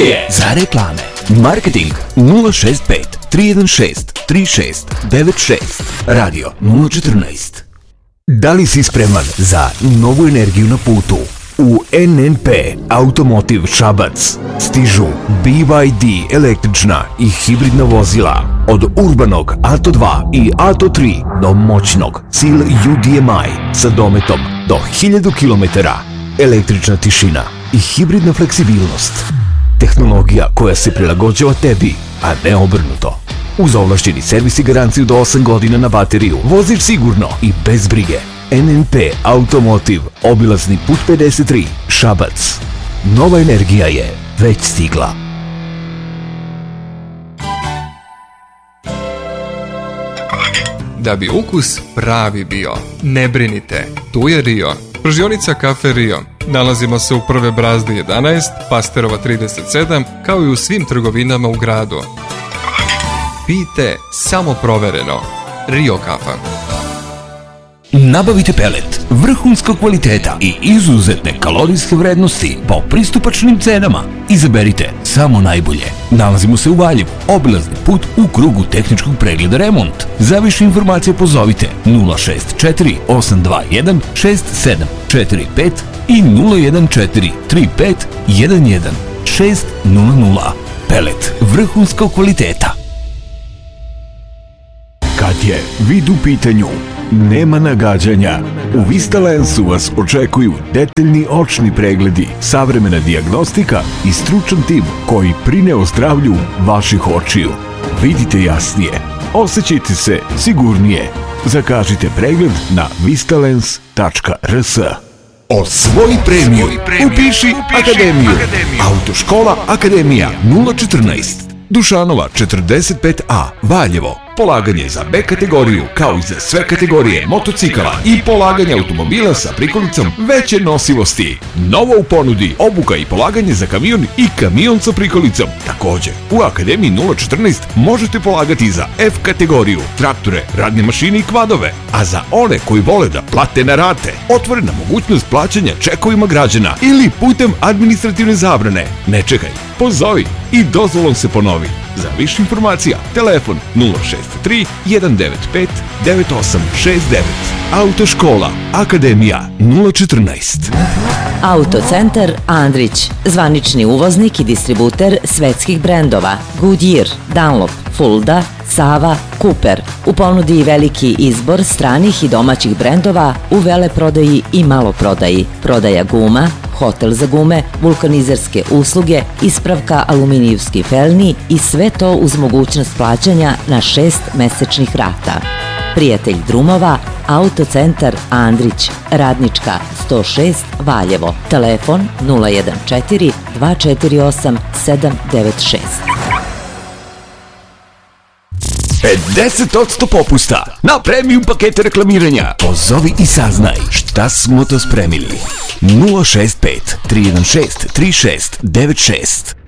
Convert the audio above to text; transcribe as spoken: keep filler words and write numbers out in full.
je za reklame. Marketing nula šest pet tri jedan šest tri šest devet šest. Radio nula četrnaest. Da li si spreman za novu energiju na putu? U N N P Automotive Šabac stižu B Y D električna i hibridna vozila od urbanog Ato dva i Ato tri do moćnog Seal U D M I sa dometom do hiljadu kilometara, električna tišina i hibridna fleksibilnost. Tehnologija koja se prilagođava tebi, a ne obrnuto. Uz ovlašćeni servis i garanciju do osam godina na bateriju, voziš sigurno i bez brige. N N P Automotive, obilazni put pedeset tri, Šabac. Nova energija je već stigla. Da bi ukus pravi bio, ne brinite, tu je Rio. Pržionica Kafe Rio. Nalazimo se u Prve Brazde jedanaest, Pasterova trideset sedam, kao i u svim trgovinama u gradu. Pijte samo provereno. Rio kafa. Nabavite pelet vrhunskog kvaliteta i izuzetne kalorijske vrednosti po pristupačnim cenama. Izaberite samo najbolje. Nalazimo se u Valjevu, obilazni put u krugu tehničkog pregleda remont. Za više informacije pozovite nula šest četiri osam dva jedan šest sedam četiri pet i nula jedan četiri tri pet jedan jedan šest nula nula. Pelet vrhunskog kvaliteta. Kad je vid u pitanju, nema nagađanja. U Vistalensu vas očekuju detaljni očni pregledi, savremena dijagnostika i stručan tim koji brine o zdravlju vaših očiju. Vidite jasnije, osjećajte se sigurnije. Zakažite pregled na vistalens tačka r s. Osvoji premiju, upiši Akademiju. Autoškola Akademija nula četrnaest. Dušanova četrdeset pet A, Valjevo. Polaganje za B kategoriju, kao i za sve kategorije motocikala i polaganje automobila sa prikolicom veće nosivosti. Novo u ponudi obuka i polaganje za kamion i kamion sa prikolicom. Također, u Akademiji nula četrnaest možete polagati za F kategoriju, traktore, radne mašine i kvadove. A za one koji vole da plate na rate, otvorena mogućnost plaćanja čekovima građana ili putem administrativne zabrane. Ne čekaj, pozovi i dozvolom se ponovi. Za više informacija, telefon nula šest tri jedan devet pet devet osam šest devet. Autoškola Akademija nula četrnaest. Autocentar Andrić, zvanični uvoznik i distributer svetskih brendova Goodyear, Dunlop, Fulda, Sava, Cooper. U ponudi veliki izbor stranih i domaćih brendova u veleprodaji i maloprodaji, prodaja guma, hotel za gume, vulkanizerske usluge, ispravka aluminijevskih felni i sve to uz mogućnost plaćanja na šest mesečnih rata. Prijatelj drumova, Autocentar Andrić, Radnička sto šest, Valjevo. Telefon nula jedan četiri dva četiri osam sedam devet šest. pedeset posto popusta na premium pakete reklamiranja. Pozovi i saznaj šta smo to spremili. nula šest pet tri jedan šest tri šest devet šest.